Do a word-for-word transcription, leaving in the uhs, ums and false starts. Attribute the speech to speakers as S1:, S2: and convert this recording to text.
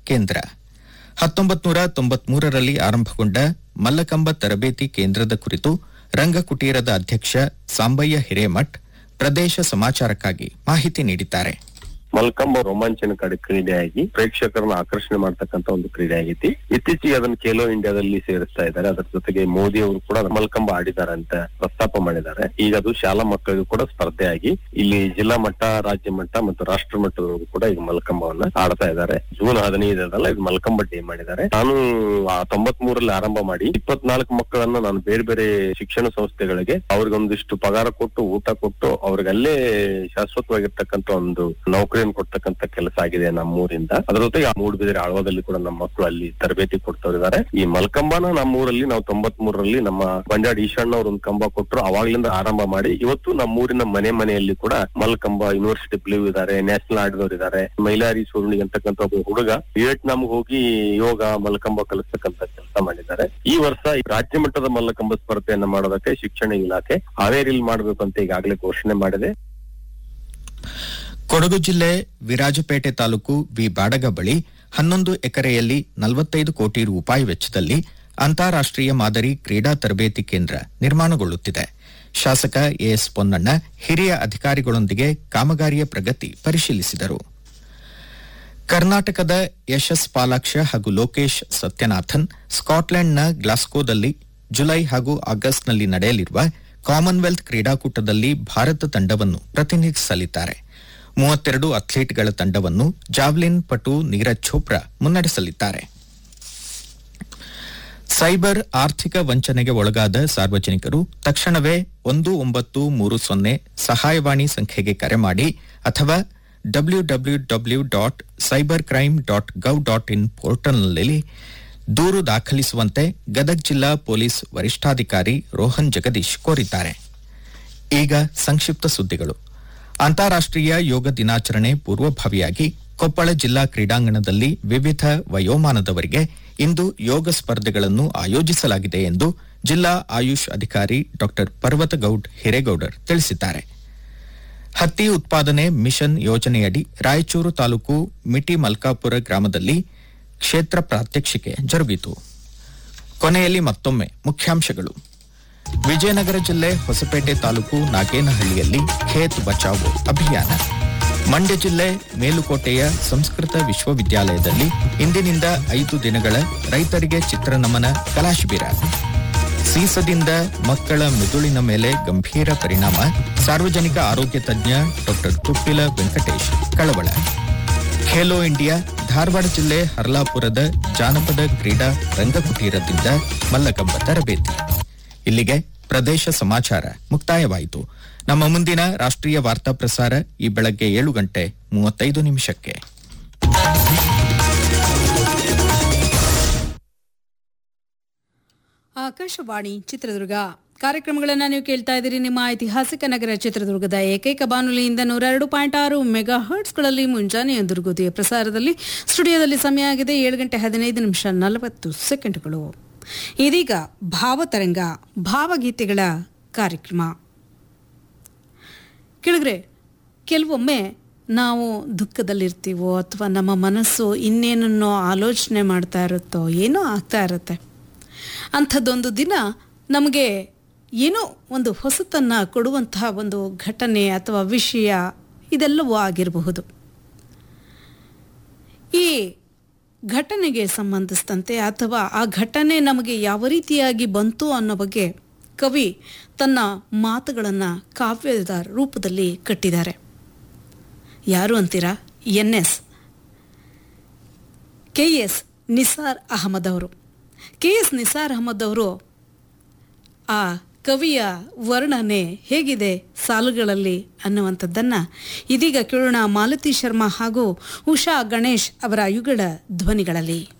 S1: ಕೇಂದ್ರ. ಹತ್ತೊಂಬತ್ತು ನೂರ ತೊಂಬತ್ಮೂರರಲ್ಲಿ ಆರಂಭಗೊಂಡ ಮಲ್ಲಕಂಬ ತರಬೇತಿ ಕೇಂದ್ರದ ಕುರಿತು ರಂಗಕುಟೀರದ ಅಧ್ಯಕ್ಷ ಸಾಂಬಯ್ಯ ಹಿರೇಮಠ್ ಪ್ರದೇಶ ಸಮಾಚಾರಕ್ಕಾಗಿ ಮಾಹಿತಿ ನೀಡಿದ್ದಾರೆ.
S2: ಮಲ್ಕಂಬ ರೋಮಾಂಚನಕಾರಿ ಕ್ರೀಡೆಯಾಗಿ ಪ್ರೇಕ್ಷಕರನ್ನ ಆಕರ್ಷಣೆ ಮಾಡ್ತಕ್ಕಂತ ಒಂದು ಕ್ರೀಡೆ ಆಗೈತಿ. ಇತ್ತೀಚೆಗೆ ಅದನ್ನ ಖೇಲೋ ಇಂಡಿಯಾದಲ್ಲಿ ಸೇರಿಸ್ತಾ ಇದ್ದಾರೆ. ಅದರ ಜೊತೆಗೆ ಮೋದಿ ಅವರು ಕೂಡ ಮಲ್ಕಂಬ ಆಡಿದ್ದಾರೆ ಅಂತ ಪ್ರಸ್ತಾಪ ಮಾಡಿದ್ದಾರೆ. ಈಗ ಅದು ಶಾಲಾ ಮಕ್ಕಳಿಗೂ ಕೂಡ ಸ್ಪರ್ಧೆಯಾಗಿ ಇಲ್ಲಿ ಜಿಲ್ಲಾ ಮಟ್ಟ, ರಾಜ್ಯ ಮಟ್ಟ ಮತ್ತು ರಾಷ್ಟ್ರ ಮಟ್ಟದವರೆಗೂ ಕೂಡ ಈಗ ಮಲ್ಕಂಬವನ್ನ ಆಡ್ತಾ ಇದ್ದಾರೆ. ಜೂನ್ ಹದಿನೈದರಲ್ಲ ಇದು ಮಲ್ಕಂಬ ಡೇ ಮಾಡಿದ್ದಾರೆ. ನಾನು ತೊಂಬತ್ ಮೂರಲ್ಲಿ ಆರಂಭ ಮಾಡಿ ಇಪ್ಪತ್ನಾಲ್ಕು ಮಕ್ಕಳನ್ನ ನಾನು ಬೇರೆ ಬೇರೆ ಶಿಕ್ಷಣ ಸಂಸ್ಥೆಗಳಿಗೆ ಅವ್ರಿಗೊಂದಿಷ್ಟು ಪಗಾರ ಕೊಟ್ಟು ಊಟ ಕೊಟ್ಟು ಅವ್ರಿಗೆ ಅಲ್ಲೇ ಶಾಶ್ವತವಾಗಿರ್ತಕ್ಕಂಥ ಒಂದು ನೌಕರಿ ಕೊಡ್ತಕ್ಕಂತ ಕೆಲಸ ಆಗಿದೆ ನಮ್ಮೂರಿಂದ. ಅದರ ಜೊತೆಗೆ ಮೂಡುಬಿದಿರೆ ಆಳ್ವಾದಲ್ಲಿ ಕೂಡ ನಮ್ಮ ಮಕ್ಕಳು ಅಲ್ಲಿ ತರಬೇತಿ ಕೊಡ್ತವ್ರಿದ್ದಾರೆ. ಈ ಮಲ್ಕಂಬನ ನಮ್ಮೂರಲ್ಲಿ ನಾವು ತೊಂಬತ್ ಮೂರರಲ್ಲಿ ನಮ್ಮ ಬಂಜಾಡ್ ಈಶಣ್ಣ ಅವ್ರ ಒಂದು ಕಂಬ ಕೊಟ್ಟರು. ಅವಾಗ್ಲಿಂದ ಆರಂಭ ಮಾಡಿ ಇವತ್ತು ನಮ್ಮೂರಿನ ಮನೆ ಮನೆಯಲ್ಲಿ ಕೂಡ ಮಲ್ಕಂಬ ಯೂನಿವರ್ಸಿಟಿ ಪ್ಲೇವ್ ಇದ್ದಾರೆ, ನ್ಯಾಷನಲ್ ಆಡಿದವರು ಇದ್ದಾರೆ. ಮೈಲಾರಿ ಸೂರ್ಣಿ ಅಂತಕ್ಕಂಥ ಒಬ್ಬ ಹುಡುಗ ವಿಯೆಟ್ನಾಂಗೆ ಹೋಗಿ ಯೋಗ ಮಲ್ಕಂಬ ಕಲಿಸ್ತಕ್ಕಂತ ಕೆಲಸ ಮಾಡಿದ್ದಾರೆ. ಈ ವರ್ಷ ರಾಜ್ಯ ಮಟ್ಟದ ಮಲ್ಲಕಂಬ ಸ್ಪರ್ಧೆಯನ್ನ ಮಾಡೋದಕ್ಕೆ ಶಿಕ್ಷಣ ಇಲಾಖೆ ಹಾವೇರಿಯಲ್ಲಿ ಮಾಡಬೇಕು ಅಂತ ಈಗಾಗಲೇ ಘೋಷಣೆ ಮಾಡಿದೆ.
S1: ಕೊಡಗು ಜಿಲ್ಲೆ ವಿರಾಜಪೇಟೆ ತಾಲೂಕು ವಿ ಬಾಡಗ ಬಳಿ ಹನ್ನೊಂದು ಎಕರೆಯಲ್ಲಿ ನಲವತ್ತೈದು ಕೋಟಿ ರೂಪಾಯಿ ವೆಚ್ಚದಲ್ಲಿ ಅಂತಾರಾಷ್ಟೀಯ ಮಾದರಿ ಕ್ರೀಡಾ ತರಬೇತಿ ಕೇಂದ್ರ ನಿರ್ಮಾಣಗೊಳ್ಳುತ್ತಿದೆ. ಶಾಸಕ ಎಎಸ್ ಪೊನ್ನಣ್ಣ ಹಿರಿಯ ಅಧಿಕಾರಿಗಳೊಂದಿಗೆ ಕಾಮಗಾರಿಯ ಪ್ರಗತಿ ಪರಿಶೀಲಿಸಿದರು. ಕರ್ನಾಟಕದ ಯಶಸ್ ಪಾಲಾಕ್ಷ ಹಾಗೂ ಲೋಕೇಶ್ ಸತ್ಯನಾಥನ್ ಸ್ಕಾಟ್ಲೆಂಡ್ನ ಗ್ಲಾಸ್ಕೋದಲ್ಲಿ ಜುಲೈ ಹಾಗೂ ಆಗಸ್ಟ್ನಲ್ಲಿ ನಡೆಯಲಿರುವ ಕಾಮನ್ವೆಲ್ತ್ ಕ್ರೀಡಾಕೂಟದಲ್ಲಿ ಭಾರತ ತಂಡವನ್ನು ಪ್ರತಿನಿಧಿಸಲಿದ್ದಾರೆ. ಮೂವತ್ತೆರಡು ಅಥ್ಲೀಟ್ಗಳ ತಂಡವನ್ನು ಜಾವ್ಲಿನ್ ಪಟು ನೀರಜ್ ಚೋಪ್ರಾ ಮುನ್ನಡೆಸಲಿದ್ದಾರೆ. ಸೈಬರ್ ಆರ್ಥಿಕ ವಂಚನೆಗೆ ಒಳಗಾದ ಸಾರ್ವಜನಿಕರು ತಕ್ಷಣವೇ ಒಂದು ಒಂಬತ್ತು ಮೂರು ಸೊನ್ನೆ ಸಹಾಯವಾಣಿ ಸಂಖ್ಯೆಗೆ ಕರೆ ಮಾಡಿ ಅಥವಾ W W W dot cyber crime dot ಗವ್ dot in ಪೋರ್ಟಲ್ನಲ್ಲಿ ದೂರು ದಾಖಲಿಸುವಂತೆ ಗದಗ ಜಿಲ್ಲಾ ಪೊಲೀಸ್ ವರಿಷ್ಠಾಧಿಕಾರಿ ರೋಹನ್ ಜಗದೀಶ್ ಕೋರಿದ್ದಾರೆ. ಈಗ ಸಂಕ್ಷಿಪ್ತ ಸುದ್ದಿಗಳು. ಅಂತಾರಾಷ್ಟೀಯ ಯೋಗ ದಿನಾಚರಣೆ ಪೂರ್ವಭಾವಿಯಾಗಿ ಕೊಪ್ಪಳ ಜಿಲ್ಲಾ ಕ್ರೀಡಾಂಗಣದಲ್ಲಿ ವಿವಿಧ ವಯೋಮಾನದವರಿಗೆ ಇಂದು ಯೋಗ ಸ್ಪರ್ಧೆಗಳನ್ನು ಆಯೋಜಿಸಲಾಗಿದೆ ಎಂದು ಜಿಲ್ಲಾ ಆಯುಷ್ ಅಧಿಕಾರಿ ಡಾ ಪರ್ವತಗೌಡ್ ಹಿರೇಗೌಡರ್ ತಿಳಿಸಿದ್ದಾರೆ. ಹತ್ತಿ ಉತ್ಪಾದನೆ ಮಿಷನ್ ಯೋಜನೆಯಡಿ ರಾಯಚೂರು ತಾಲೂಕು ಮಿಟಿ ಮಲ್ಕಾಪುರ ಗ್ರಾಮದಲ್ಲಿ ಕ್ಷೇತ್ರ ಪ್ರಾತ್ಯಕ್ಷಿಕೆ ಜರುಗಿತು. ಕೊನೆಯಲ್ಲಿ ಮತ್ತೊಮ್ಮೆ ಮುಖ್ಯಾಂಶಗಳು. ವಿಜಯನಗರ ಜಿಲ್ಲೆ ಹೊಸಪೇಟೆ ತಾಲೂಕು ನಾಗೇನಹಳ್ಳಿಯಲ್ಲಿ ಖೇತ್ ಬಚಾವೋ ಅಭಿಯಾನ. ಮಂಡ್ಯ ಜಿಲ್ಲೆ ಮೇಲುಕೋಟೆಯ ಸಂಸ್ಕೃತ ವಿಶ್ವವಿದ್ಯಾಲಯದಲ್ಲಿ ಇಂದಿನಿಂದ ಐದು ದಿನಗಳ ರೈತರಿಗೆ ಚಿತ್ರನಮನ ಕಲಾಶಿಬಿರ. ಸೀಸದಿಂದ ಮಕ್ಕಳ ಮೆದುಳಿನ ಮೇಲೆ ಗಂಭೀರ ಪರಿಣಾಮ, ಸಾರ್ವಜನಿಕ ಆರೋಗ್ಯ ತಜ್ಞ ಡಾ ತುಪ್ಪಿಲ ವೆಂಕಟೇಶ್ ಕಳವಳ. ಖೇಲೋ ಇಂಡಿಯಾ ಧಾರವಾಡ ಜಿಲ್ಲೆ ಹರ್ಲಾಪುರದ ಜಾನಪದ ಕ್ರೀಡಾ ರಂಗಕುಟೀರದಿಂದ ಮಲ್ಲಕಂಬ ತರಬೇತಿ. ಇಲ್ಲಿಗೆ ಪ್ರದೇಶ ಸಮಾಚಾರ ಮುಕ್ತಾಯವಾಯಿತು. ನಮ್ಮ ಮುಂದಿನ ರಾಷ್ಟ್ರೀಯ ವಾರ್ತಾ ಪ್ರಸಾರ ಈ ಬೆಳಗ್ಗೆ ಏಳು ಗಂಟೆ ಮೂವತ್ತೈದು ನಿಮಿಷಕ್ಕೆ.
S3: ಆಕಾಶವಾಣಿ ಚಿತ್ರದುರ್ಗ ಕಾರ್ಯಕ್ರಮಗಳನ್ನು ನೀವು ಕೇಳ್ತಾ ಇದ್ದೀರಿ. ನಿಮ್ಮ ಐತಿಹಾಸಿಕ ನಗರ ಚಿತ್ರದುರ್ಗದ ಏಕೈಕ ಬಾನುಲಿಯಿಂದ ನೂರ ಎರಡು ಪಾಯಿಂಟ್ ಆರು ಮೆಗಾ ಹರ್ಟ್ಸ್ಗಳಲ್ಲಿ ಮುಂಜಾನೆಯ ದುರ್ಗೋದಯ ಪ್ರಸಾರದಲ್ಲಿ ಸ್ಟುಡಿಯೋದಲ್ಲಿ ಸಮಯ ಆಗಿದೆ ಏಳು ಗಂಟೆ ಹದಿನೈದು ನಿಮಿಷ ನಲವತ್ತು ಸೆಕೆಂಡ್ಗಳು. ಇದೀಗ ಭಾವತರಂಗ ಭಾವಗೀತೆಗಳ ಕಾರ್ಯಕ್ರಮ. ಕೆಳಗರೆ ಕೆಲವೊಮ್ಮೆ ನಾವು ದುಃಖದಲ್ಲಿರ್ತೀವೋ ಅಥವಾ ನಮ್ಮ ಮನಸ್ಸು ಇನ್ನೇನನ್ನೋ ಆಲೋಚನೆ ಮಾಡ್ತಾ ಇರುತ್ತೋ ಏನೋ ಆಗ್ತಾ ಇರುತ್ತೆ. ಅಂಥದ್ದೊಂದು ದಿನ ನಮಗೆ ಏನೋ ಒಂದು ಹೊಸತನ್ನು ಕೊಡುವಂತಹ ಒಂದು ಘಟನೆ ಅಥವಾ ವಿಷಯ ಇದೆಲ್ಲವೂ ಆಗಿರಬಹುದು. ಈ ಘಟನೆಗೆ ಸಂಬಂಧಿಸಿದಂತೆ ಅಥವಾ ಆ ಘಟನೆ ನಮಗೆ ಯಾವ ರೀತಿಯಾಗಿ ಬಂತು ಅನ್ನೋ ಬಗ್ಗೆ ಕವಿ ತನ್ನ ಮಾತುಗಳನ್ನು ಕಾವ್ಯದ ರೂಪದಲ್ಲಿ ಕಟ್ಟಿದ್ದಾರೆ. ಯಾರು ಅಂತೀರಾ? N S K S Nisar Ahmed ಅವರು. ಕೆ ಎಸ್ ನಿಸಾರ್ ಅಹಮದ್ ಅವರು ಆ ಕವಿಯ ವರ್ಣನೆ ಹೇಗಿದೆ ಸಾಲುಗಳಲ್ಲಿ ಅನ್ನುವಂಥದ್ದನ್ನು ಇದೀಗ ಕೇಳೋಣ ಮಾಲತಿ ಶರ್ಮಾ ಹಾಗೂ ಉಷಾ ಗಣೇಶ್ ಅವರ ಯುಗಳ ಧ್ವನಿಗಳಲ್ಲಿ.